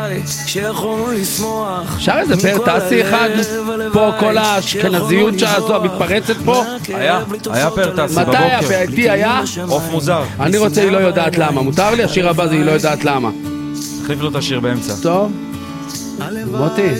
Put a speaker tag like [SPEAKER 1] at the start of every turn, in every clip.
[SPEAKER 1] שר איזה פרטסי אחד פה, כל האשכנזיות שהזו המתפרצת פה.
[SPEAKER 2] היה פרטסי בבוקר.
[SPEAKER 1] מתי היה פעתי היה?
[SPEAKER 2] עוף מוזר.
[SPEAKER 1] אני רוצה היא לא יודעת למה. מותר לי? השיר הבא זה היא לא יודעת למה.
[SPEAKER 2] תחליף לו את השיר באמצע.
[SPEAKER 1] טוב. מוטי,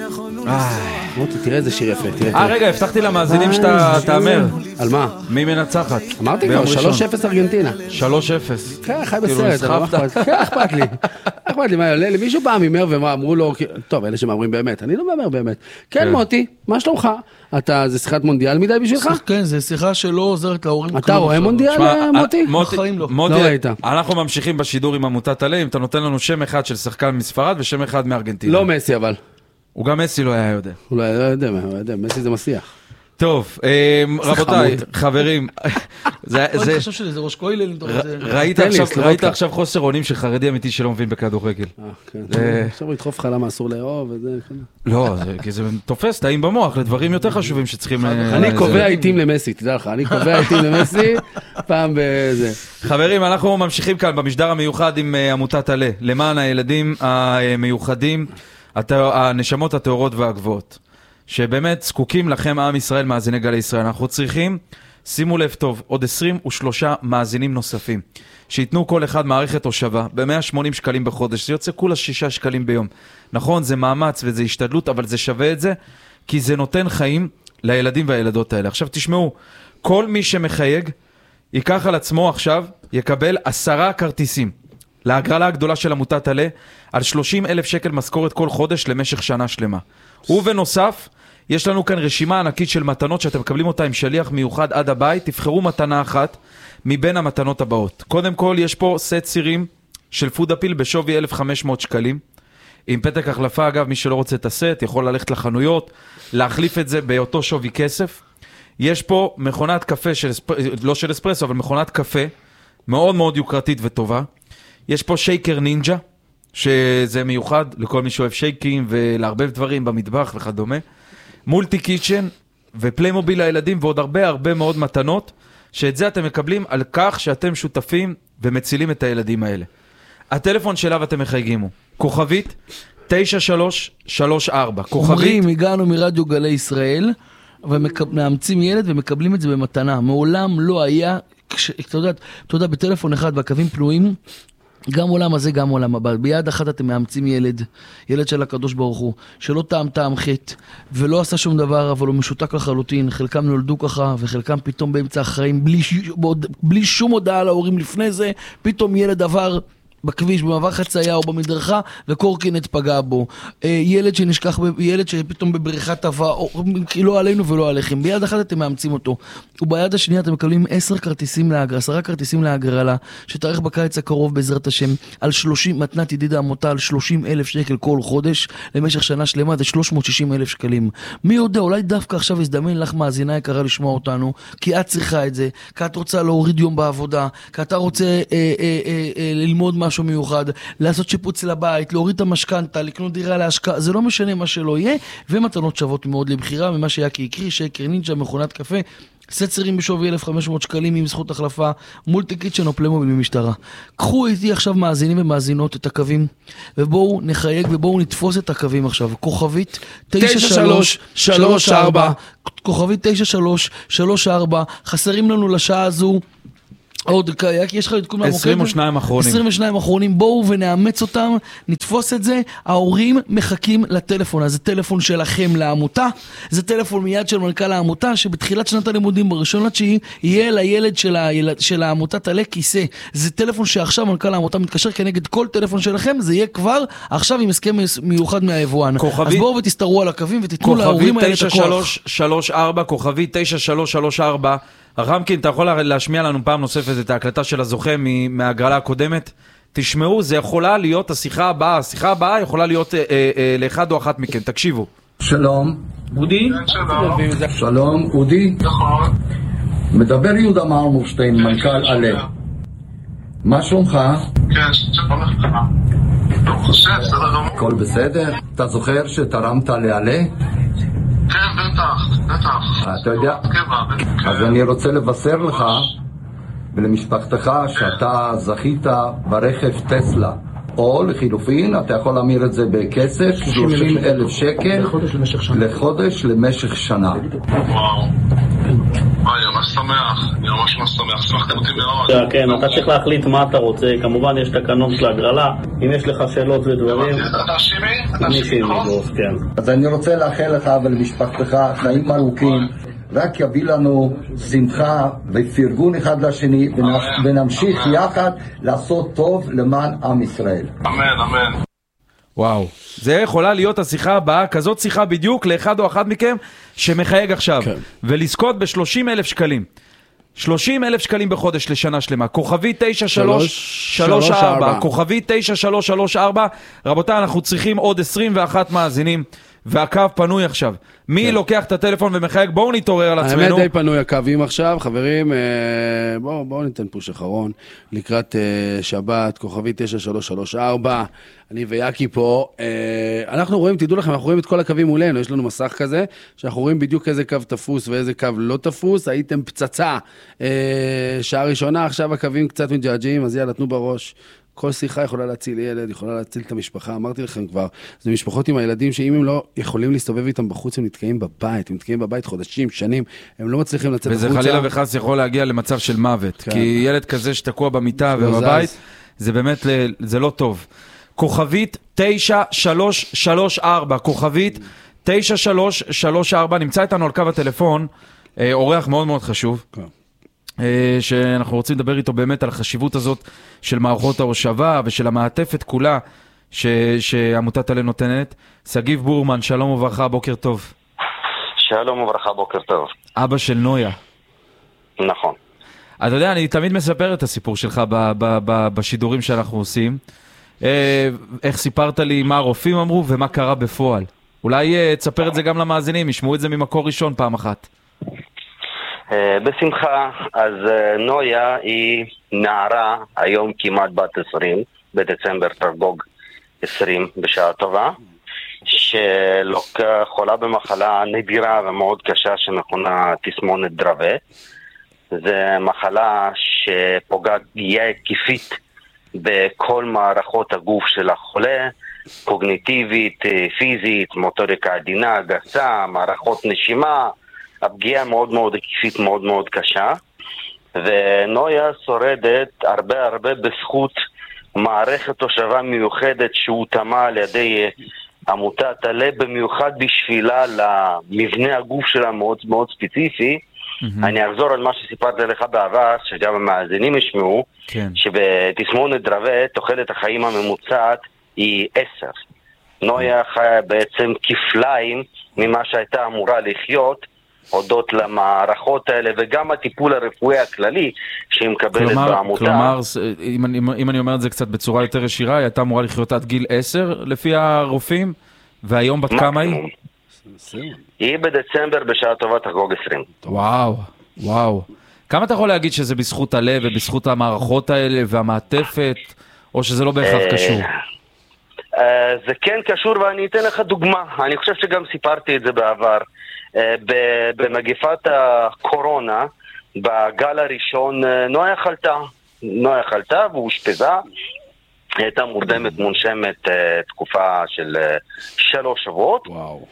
[SPEAKER 1] תראה איזה שיר יפה.
[SPEAKER 2] רגע, הבטחתי למאזינים שאתה תאמר.
[SPEAKER 1] על מה?
[SPEAKER 2] מי מנצחת?
[SPEAKER 1] אמרתי כבר, 3-0 ארגנטינה.
[SPEAKER 2] 3-0.
[SPEAKER 1] כן, חי בסרט, אכפת לי. אכפת לי, מה, מישהו פעם הימר ואמרו לו, טוב, אלה שמאמרים באמת, אני לא מאמר באמת. כן, מוטי, מה שלומך? זה שיחת מונדיאל מדי בשבילך?
[SPEAKER 3] כן, זה שיחה שלא עוזרת להורים.
[SPEAKER 1] אתה רואה מונדיאל, מוטי?
[SPEAKER 3] בחיים לא.
[SPEAKER 1] לא ראית.
[SPEAKER 2] אנחנו ממשיכים בשידור עם עמותת עלה, אם אתה נותן לנו שם אחד של שחקן מספרד ושם אחד מארגנטינה.
[SPEAKER 1] לא מסי אבל.
[SPEAKER 2] הוא גם מסי לא היה יודע.
[SPEAKER 1] הוא לא יודע, מסי זה מסיח.
[SPEAKER 2] טוב, רבותיי, חברים,
[SPEAKER 3] אני חושב שזה ראש כולל.
[SPEAKER 2] ראית עכשיו חוסר אונים של חרדי אמיתי שלא מבין בכדורגל.
[SPEAKER 1] עכשיו הוא ידחוף לך למה אסור לאהוב וזה.
[SPEAKER 2] לא, כי זה תופס טעים במוח לדברים יותר חשובים שצריכים.
[SPEAKER 1] אני קובע עיתים למסי, תדע לך, אני קובע עיתים למסי פעם בזה.
[SPEAKER 2] חברים, אנחנו ממשיכים כאן במשדר המיוחד עם עמותת עלה, למען הילדים המיוחדים, הנשמות הטהורות והגבוהות. שבאמת זקוקים לכם עם ישראל, מאזיני גלי ישראל. אנחנו צריכים, שימו לב טוב, עוד 23 מאזינים נוספים, שיתנו כל אחד מערכת הושבה, ב-180 שקלים בחודש, זה יוצא כולה 6 שקלים ביום. נכון, זה מאמץ וזה השתדלות, אבל זה שווה את זה, כי זה נותן חיים לילדים והילדות האלה. עכשיו תשמעו, כל מי שמחייג, ייקח על עצמו עכשיו, יקבל 10 כרטיסים, להגרלה הגדולה של עמותת עלה, על 30,000 שקל משכורת כל חודש למשך שנה שלמה. ובנוסף, יש לנו כאן רשימה ענקית של מתנות שאתם מקבלים אותה עם שליח מיוחד עד הבית. תבחרו מתנה אחת מבין המתנות הבאות. קודם כל, יש פה סט סירים של פוד אפיל בשווי 1,500 שקלים. עם פתק החלפה, אגב, מי שלא רוצה את הסט, יכול ללכת לחנויות, להחליף את זה באותו שווי כסף. יש פה מכונת קפה, לא של אספרסו, אבל מכונת קפה, מאוד מאוד יוקרתית וטובה. יש פה שייקר נינג'ה, שזה מיוחד לכל מי שאוהב שייקים ולהרבב דברים במטבח וכדומה. מולטי קיצ'ן ופליימוביל לילדים ועוד הרבה מאוד מתנות, שאת זה אתם מקבלים על כך שאתם שותפים ומצילים את הילדים האלה. הטלפון שאליו אתם מחייגים הוא כוכבית 9334.
[SPEAKER 3] אומרים, הגענו מרדיו גלי ישראל ומאמצים ילד ומקבלים את זה במתנה. מעולם לא היה, אתה יודע, בטלפון אחד והקווים פנויים, גם עולם הזה, גם עולם הבא. ביד אחת אתם מאמצים ילד של הקדוש ברוך הוא, שלא טעם חטא, ולא עשה שום דבר, אבל הוא משותק לחלוטין. חלקם נולדו ככה, וחלקם פתאום באמצע החיים, בלי שום הודעה להורים לפני זה, פתאום ילד עבר בכביש, במעבר חצייה או במדרכה, וקורקינט פגע בו. ילד שנשכח, ילד שפתאום בבריכה טבע, לא עלינו ולא עליכם. ביד אחת אתם מאמצים אותו. וביד השנייה אתם מקבלים 10 כרטיסים להגרלה, שתארך בקיץ הקרוב בעזרת השם, על 30, מתנת ידיד העמותה, על 30,000 שקל כל חודש, למשך שנה שלמה, זה 360,000 שקלים. מי יודע, אולי דווקא עכשיו הזדמן לך מאזינה יקרה לשמוע אותנו, כי את צריכה את זה, כי את רוצה להוריד יום בעבודה, כי אתה רוצה ללמוד משהו מיוחד, לעשות שיפוץ לבית, להוריד את המשכנתה, לקנות דירה להשקעה, זה לא משנה מה שלא יהיה, ומתנות שוות מאוד לבחירה, ממה שהיה כיקרי, שייקר נינג'ה, מכונת קפה, סט סירים בשווי 1,500 שקלים עם זכות החלפה, מולטי קיצ'ן או פליימוביל ממשטרה. קחו איתי עכשיו מאזינים ומאזינות את הקווים, ובואו נחייג ובואו נתפוס את הקווים עכשיו. כוכבית 9334, כוכבית 9334, חסרים לנו לשעה הזו עוד, יש לך עדכון מהמוקד?
[SPEAKER 2] 22 אחרונים.
[SPEAKER 3] 22 אחרונים, בואו ונאמץ אותם, נתפוס את זה. ההורים מחכים לטלפון, אז זה טלפון שלכם לעמותה, זה טלפון מיד של מנכ"ל העמותה, שבתחילת שנת הלימודים, ב1.9, יהיה לילד של העמותת עלה כיסא. זה טלפון שעכשיו מנכ"ל העמותה מתקשר כנגד כל טלפון שלכם, זה יהיה כבר עכשיו עם הסכם מיוחד מהיבואן. אז בואו ותסתרו על הקווים ותיתנו להורים האלה את הכוח.
[SPEAKER 2] כוכבית 9334, כוכבית 9334, רמקין, אתה יכול להשמיע לנו פעם נוספת את ההקלטה של הזוכה מהגרלה הקודמת? תשמעו, זה יכולה להיות השיחה הבאה יכולה להיות לאחד או אחת מכם, תקשיבו.
[SPEAKER 4] שלום.
[SPEAKER 5] אודי?
[SPEAKER 4] שלום, אודי?
[SPEAKER 5] נכון.
[SPEAKER 4] מדבר יהודה מרמורשטיין, מנכ"ל עלה. מה שלומך?
[SPEAKER 5] כן, שלום לך.
[SPEAKER 4] הכל בסדר? אתה זוכר שתרמת לעלה?
[SPEAKER 5] כן, בטח.
[SPEAKER 4] אתה יודע, אז אני רוצה לבשר לך ולמשפחתך שאתה זכית ברכב טסלה או לחילופין, אתה יכול להמיר את זה בכסף, 30,000 שקל לחודש למשך שנה.
[SPEAKER 5] וואו. אני ממש שמח, אני ממש שמח, שמחתם אותי מאוד.
[SPEAKER 6] כן, אתה צריך להחליט מה אתה רוצה, כמובן יש תקנון של הגרלה, אם יש לך שאלות ודברים...
[SPEAKER 5] אתה שימי, נכון?
[SPEAKER 6] כן.
[SPEAKER 4] אז אני רוצה לאחל לך ולמשפחתך חיים ארוכים, רק יביא לנו שמחה ופרגון אחד לשני, ונמשיך יחד לעשות טוב למען עם ישראל.
[SPEAKER 5] אמן.
[SPEAKER 2] וואו, זה יכולה להיות השיחה הבאה, כזאת שיחה בדיוק לאחד או אחת מכם שמחייג עכשיו, ולזכות ב-30,000 שקלים. 30,000 שקלים בחודש לשנה שלמה, כוכבי 9334, כוכבי 9334, רבותיי, אנחנו צריכים עוד 21 מאזינים, והקו פנוי עכשיו. מי לוקח את הטלפון ומחייג? בואו נתעורר על עצמנו.
[SPEAKER 1] האמת די פנוי הקווים עכשיו, חברים, בואו ניתן פוש אחרון, לקראת שבת, כוכבי 9334, אני ויאקי פה, אנחנו רואים, תדעו לכם, אנחנו רואים את כל הקווים מולנו, יש לנו מסך כזה, שאנחנו רואים בדיוק איזה קו תפוס ואיזה קו לא תפוס, הייתם פצצה, שעה ראשונה, עכשיו הקווים קצת מג'עג'ים, אז יאללה, תנו בראש. כל שיחה יכולה להציל ילד, יכולה להציל את המשפחה, אמרתי לכם כבר, זה משפחות עם הילדים שאם הם לא יכולים להסתובב איתם בחוץ, הם נתקעים בבית, הם נתקעים בבית חודשים, שנים, הם לא מצליחים לצאת החוצה.
[SPEAKER 2] וזה חלילה וחס יכול להגיע למצב של מוות, כי ילד כזה שתקוע במיטה ובבית, זה באמת, זה לא טוב. כוכבית 9334, כוכבית 9334, נמצא איתנו על קו הטלפון, אורח מאוד מאוד חשוב. שאנחנו רוצים לדבר איתו באמת על החשיבות הזאת של מערכות ההושבה ושל המעטפת כולה שעמותת עלה נותנת. סגיב בורמן, שלום וברכה, בוקר טוב.
[SPEAKER 7] שלום וברכה, בוקר טוב.
[SPEAKER 2] אבא של נויה.
[SPEAKER 7] נכון.
[SPEAKER 2] אתה יודע, אני תמיד מספר את הסיפור שלך בשידורים שאנחנו עושים. איך סיפרת לי מה הרופאים אמרו ומה קרה בפועל. אולי תספר את זה גם למאזינים, ישמעו את זה ממקור ראשון פעם אחת.
[SPEAKER 7] בשמחה. אז נויה היא נערה, היום כמעט בת 20, בדצמבר תחגוג 20 בשעה טובה, שחולה במחלה נדירה ומאוד קשה שמכונה תסמונת דרווה. זה מחלה שפוגעת פגיעה הקיפית בכל מערכות הגוף של החולה, קוגניטיבית, פיזית, מוטוריקה עדינה, גסה, מערכות נשימה. הפגיעה מאוד מאוד הקיפית, מאוד מאוד קשה, ונויה שורדת הרבה בזכות מערכת תושבה מיוחדת שהותאמה על ידי עמותת עלה, במיוחד בשבילה למבנה הגוף שלה מאוד מאוד ספציפי. אני אחזור על מה שסיפרתי לך בעבר, שגם המאזינים ישמעו, שבתסמונת דרווה תוחלת החיים הממוצעת היא 10. נויה חיה בעצם כפליים ממה שהייתה אמורה לחיות, הודות למערכות האלה, וגם הטיפול הרפואי הכללי שהיא מקבלת בעמותה.
[SPEAKER 2] כלומר, אם אני אומר את זה קצת בצורה יותר ישירה, היא הייתה אמורה לחיות עד גיל 10 לפי הרופאים, והיום בת כמה היא?
[SPEAKER 7] היא בדצמבר בשעה טובה תחגוג 20.
[SPEAKER 2] וואו. כמה אתה יכול להגיד שזה בזכות הלב ובזכות המערכות האלה והמעטפת, או שזה לא בהכרח קשור?
[SPEAKER 7] זה כן קשור, ואני אתן לך דוגמה. אני חושב שגם סיפרתי את זה בעבר. במגפת הקורונה, בגל הראשון, נויה חלתה והושפזה. היא הייתה מורדמת מונשמת תקופה של 3 שבועות.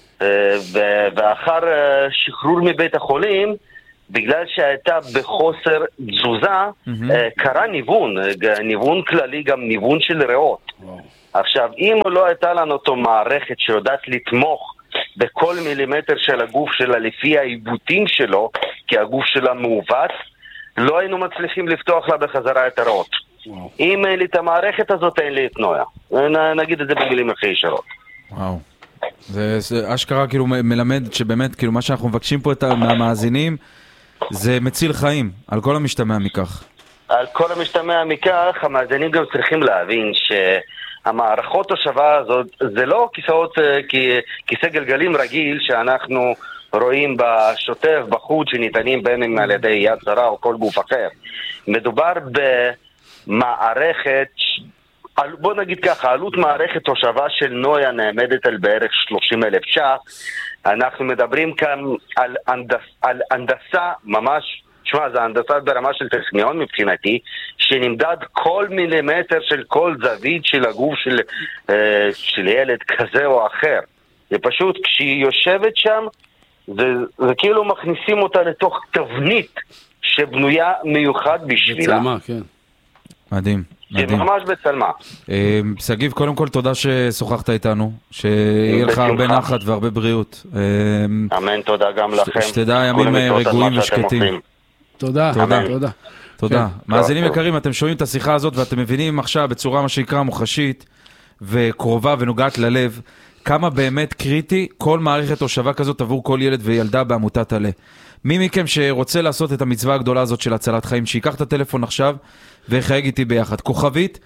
[SPEAKER 7] ואחר שחרור מבית החולים, בגלל שהייתה בחוסר תזוזה, קרה ניוון כללי, גם ניוון של ריאות. עכשיו, אם לא הייתה לנו אותו מערכת שיודעת לתמוך בכל מילימטר של הגוף שלה לפי העיבותים שלו, כי הגוף שלה מעוות, לא היינו מצליחים לפתוח לה בחזרה את הריאות. אם אין לי את המערכת הזאת, אין לי את נויה. נגיד את זה במילים הכי ישרות.
[SPEAKER 2] וואו. זה אשכרה כאילו מלמד שבאמת כאילו מה שאנחנו מבקשים פה מהמאזינים זה מציל חיים, על כל המשתמע מכך.
[SPEAKER 7] על כל המשתמע מכך, המאזינים גם צריכים להבין שהמערכות השווה הזאת זה לא כיסא גלגלים רגיל שאנחנו רואים בשוטף, בחוץ, שניתנים בין אם על ידי יד שרה או כל גוף אחר. מדובר במערכת, בוא נגיד ככה, עלות מערכת תושבה של נויה נעמדת על בערך 30,000 ש"ח. אנחנו מדברים כאן על הנדסה ממש תשמע, זה הנדסה ברמה של טכניון מבחינתי, שנמדד כל מילימטר של כל זווית של הגוף של ילד כזה או אחר. זה פשוט, כשהיא יושבת שם, זה כאילו מכניסים אותה לתוך תבנית שבנויה מיוחד בשבילה.
[SPEAKER 1] בצלמה, כן.
[SPEAKER 2] מדהים.
[SPEAKER 7] זה ממש בצלמה.
[SPEAKER 2] סגיב, קודם כל תודה ששוחחת איתנו, שיהיה לך הרבה נחת והרבה בריאות.
[SPEAKER 7] אמן, תודה גם לכם.
[SPEAKER 2] שתדע ימים רגועים ושקטים.
[SPEAKER 1] תודה.
[SPEAKER 2] תודה. מאזינים יקרים, אתם שומעים את השיחה הזאת ואתם מבינים עכשיו בצורה מה שיקרא מוחשית וקרובה ונוגעת ללב, כמה באמת קריטי כל מערכת הושבה כזאת עבור כל ילד וילדה בעמותת עלה. מי מכם שרוצה לעשות את המצווה הגדולה הזאת של הצלת חיים, שיקח את הטלפון עכשיו וחייג איתי ביחד. כוכבית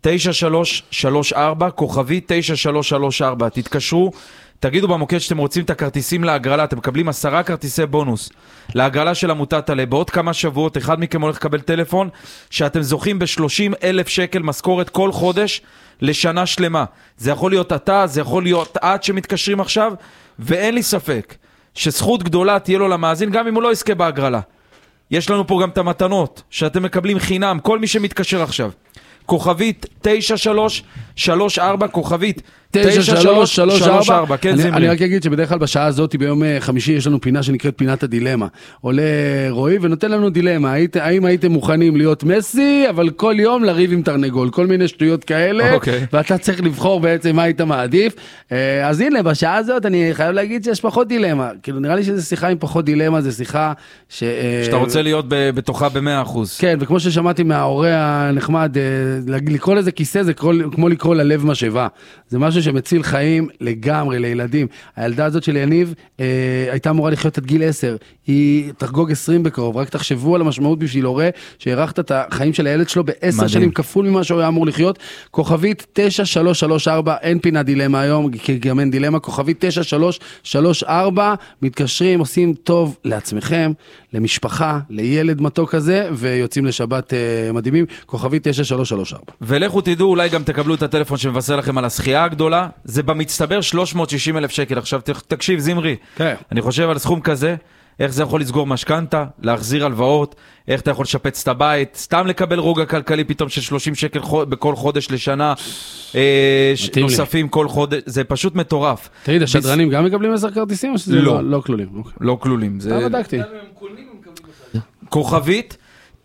[SPEAKER 2] 9334, כוכבית 9334. תתקשרו, תגידו במוקד שאתם רוצים את הכרטיסים להגרלה, אתם מקבלים 10 כרטיסי בונוס להגרלה של עמותת עלה. בעוד כמה שבועות אחד מכם הולך לקבל טלפון שאתם זוכים ב-30,000 שקל משכורת כל חודש לשנה שלמה. זה יכול להיות אתה, זה יכול להיות את שמתקשרים עכשיו, ואין לי ספק שזכות גדולה תהיה לו למאזין גם אם הוא לא יזכה בהגרלה. יש לנו פה גם את המתנות שאתם מקבלים חינם, כל מי שמתקשר עכשיו. כוכבית 9334, כוכבית 9334, כן זמרי.
[SPEAKER 1] אני רק אגיד שבדרך כלל בשעה הזאת ביום חמישי יש לנו פינה שנקראת פינת הדילמה. עולה רועי ונותן לנו דילמה, האם הייתם מוכנים להיות מסי, אבל כל יום לריב עם תרנגול, כל מיני שטויות כאלה, ואתה צריך לבחור בעצם מה היית מעדיף. אז הנה, בשעה הזאת אני חייב להגיד שיש פחות דילמה, כאילו נראה לי שזה שיחה עם פחות דילמה, זה שיחה
[SPEAKER 2] שאתה רוצה להיות בתוכה ב100%.
[SPEAKER 1] כן, וכמו ששמעתי מההורה הנחמד, לקרוא לזה כיסא זה כמו לקרוא ללב משאבה. זה משהו שמציל חיים לגמרי לילדים. הילדה הזאת של יניב הייתה אמורה לחיות עד גיל 10. היא תחגוג 20 בקרוב. רק תחשבו על המשמעות בשביל הורה שהערכת את החיים של הילד שלו ב10 שנים כפול ממה שהוא היה אמור לחיות. כוכבית 9334, אין פינה דילמה היום, כי גם אין דילמה. כוכבית 9334, מתקשרים, עושים טוב לעצמכם, למשפחה, לילד מתוק כזה, ויוצאים לשבת מדהימים. כוכבית 9334.
[SPEAKER 2] ולכו תדעו, אולי גם תקבלו את הטלפון שמבשר לכם על השחייה הגדולה. זה במצטבר 360,000 שקל. עכשיו תקשיב זמרי, אני חושב על סכום כזה, איך זה יכול לסגור משכנתה, להחזיר הלוואות, איך אתה יכול לשפץ את הבית, סתם לקבל רוגע כלכלי פתאום של 30 שקל בכל חודש לשנה, נוספים כל חודש, זה פשוט מטורף.
[SPEAKER 1] תגיד, השדרנים גם מקבלים 10 כרטיסים או שזה לא כלולים?
[SPEAKER 2] לא כלולים.
[SPEAKER 1] אתה בדקתי.
[SPEAKER 2] כוכבית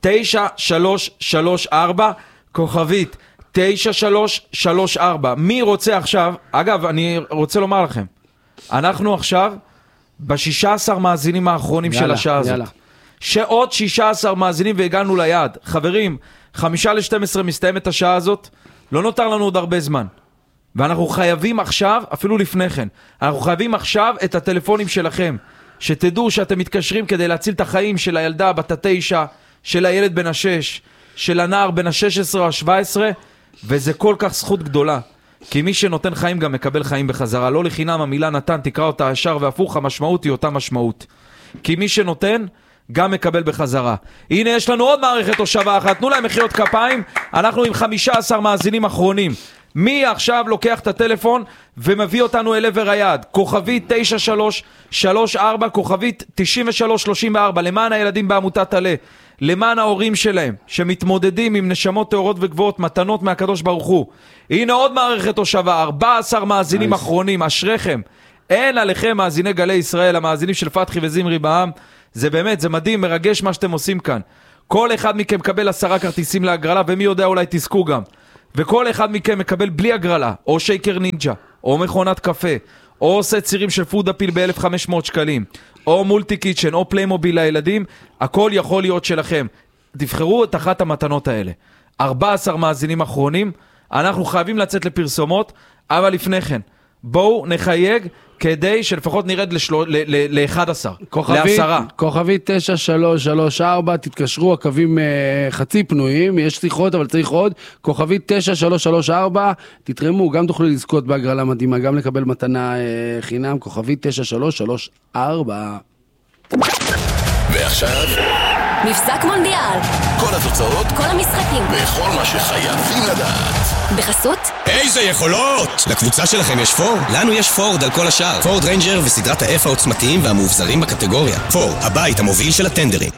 [SPEAKER 2] 9334, כוכבית 9334. מי רוצה עכשיו, אגב, אני רוצה לומר לכם, אנחנו עכשיו ב-16 מאזינים האחרונים של השעה הזאת. שעוד 16 מאזינים והגענו ליעד. חברים, 11:55 מסתיימת השעה הזאת, לא נותר לנו עוד הרבה זמן. ואנחנו חייבים עכשיו, אפילו לפני כן, אנחנו חייבים עכשיו את הטלפונים שלכם, שתדעו שאתם מתקשרים כדי להציל את החיים של הילדה בת 9, של הילד בן 6, של הנער בן 16 או 17, וזה כל כך זכות גדולה. כי מי שנותן חיים גם מקבל חיים בחזרה. לא לחינם המילה נתן, תקרא אותה ישר והפוך, המשמעות היא אותה משמעות. כי מי שנותן גם מקבל בחזרה. הנה יש לנו עוד מערכת הושבה אחת, תנו להם מחיאות כפיים, אנחנו עם 15 מאזינים אחרונים. מי עכשיו לוקח את הטלפון ומביא אותנו אל עבר היעד? כוכבית 9334, כוכבית 9334, למען הילדים בעמותת עלה, למען ההורים שלהם שמתמודדים עם נשמות טהורות וגבוהות, מתנות מהקדוש ברוך הוא. הנה עוד מערכת הושבה, 14 מאזינים אחרונים, אשריכם. אין עליכם מאזיני גלי ישראל, המאזינים של פתחי וזמרי בעם. זה באמת, זה מדהים, מרגש מה שאתם עושים כאן. כל אחד מכם מקבל 10 כרטיסים להגרלה, ומי יודע אולי תזכו גם. וכל אחד מכם מקבל בלי הגרלה, או שייקר נינג'ה, או מכונת קפה, או עושה צירים של פוד אפיל ב-1,500 שקלים, או מולטי קיצ'ן, או פליימוביל לילדים, הכל יכול להיות שלכם. תבחרו את אחת המתנות האלה. 14 מאזינים אחרונים, אנחנו חייבים לצאת לפרסומות, אבל לפני כן, בואו נחייג כדי שלפחות נרד ל-11, ל-10.
[SPEAKER 1] כוכבית 9334, תתקשרו, הקווים חצי פנויים, יש שיחות אבל צריך עוד. כוכבית 9334, תתרמו, גם תוכלו לזכות בהגרלה מדהימה, גם לקבל מתנה חינם. כוכבית 9334.
[SPEAKER 8] ועכשיו
[SPEAKER 9] מבזק מונדיאל,
[SPEAKER 8] כל התוצאות,
[SPEAKER 9] כל המשחקים
[SPEAKER 8] וכל מה שחייבים לדעת. בחסות?
[SPEAKER 9] איזה יכולות! לקבוצה שלכם יש פורד? לנו יש פורד על כל השאר. פורד ריינג'ר וסדרת ה-F העוצמתיים והמאובזרים בקטגוריה. פורד, הבית המוביל של הטנדרים.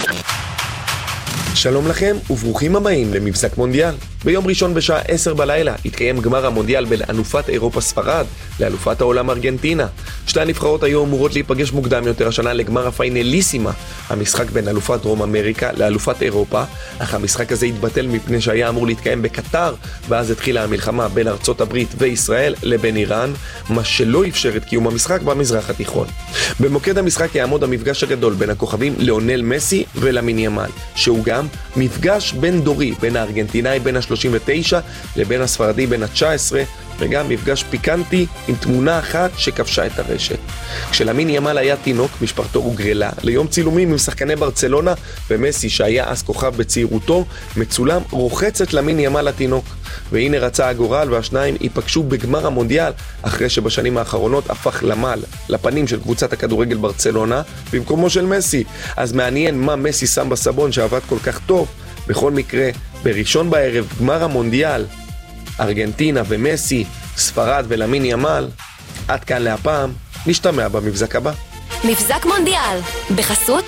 [SPEAKER 10] שלום לכם וברוכים הבאים למבזק מונדיאל. ביום ראשון בשעה 10 בלילה התקיים גמר המונדיאל בין אלופת אירופה ספרד לאלופת העולם ארגנטינה. שתי הנבחרות היו אמורות להיפגש מוקדם יותר השנה לגמר הפיינליסימה, המשחק בין אלופת דרום אמריקה לאלופת אירופה, אך המשחק הזה התבטל מפני שהיה אמור להתקיים בקטר, ואז התחילה המלחמה בין ארצות הברית וישראל לבין איראן, מה שלא אפשר את קיום המשחק במזרח התיכון. במוקד המשחק יעמוד המפגש הגדול בין הכוכבים ליונל מסי ולמין ימל, שהוא גם מפגש בין דורי, בין הארגנטינאי בין ה-39 לבין הספרדי בין ה-19, וגם מפגש פיקנטי עם תמונה אחת שכבשה את הרשת. כשלמין ימל היה תינוק, משפחתו הוגרלה ליום צילומים עם שחקני ברצלונה, ומסי שהיה אז כוכב בצעירותו, מצולם רוחצת למין ימל לתינוק. והנה רצה הגורל והשניים ייפגשו בגמר המונדיאל, אחרי שבשנים האחרונות הפך למל לפנים של קבוצת הכדורגל ברצלונה במקומו של מסי. אז מעניין מה מסי שם בסבון שעבד כל כך טוב. בכל מקרה, בראשון בערב גמר המונדיאל, ארגנטינה ומסי, ספרד ולמין ימל. עד כאן להפעם, נשתמע במבזק הבא.
[SPEAKER 8] מבזק מונדיאל, בחסות